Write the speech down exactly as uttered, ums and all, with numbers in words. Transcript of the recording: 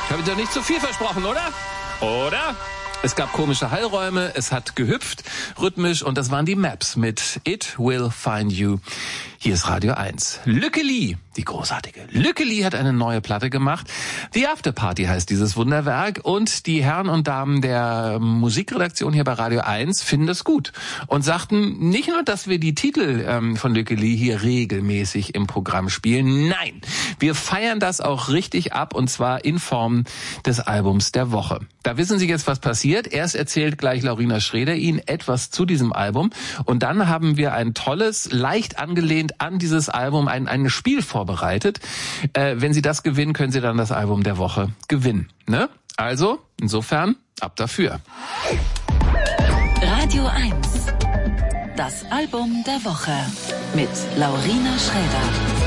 Ich habe dir nicht zu viel versprochen, oder? Oder? Es gab komische Hallräume, es hat gehüpft, rhythmisch, und das waren die Maps mit It Will Find You. Hier ist Radio eins. Lücke Lee, die großartige Lücke Lee, hat eine neue Platte gemacht. The Afterparty heißt dieses Wunderwerk, und die Herren und Damen der Musikredaktion hier bei Radio eins finden das gut und sagten nicht nur, dass wir die Titel ähm, von Lücke Lee hier regelmäßig im Programm spielen, nein, wir feiern das auch richtig ab, und zwar in Form des Albums der Woche. Da wissen Sie jetzt, was passiert. Erst erzählt gleich Laurina Schreder Ihnen etwas zu diesem Album, und dann haben wir ein tolles, leicht angelehnt an dieses Album ein, ein Spiel vorbereitet. Äh, wenn Sie das gewinnen, können Sie dann das Album der Woche gewinnen. Ne? Also, insofern, ab dafür. Radio eins. Das Album der Woche mit Laurina Schreder.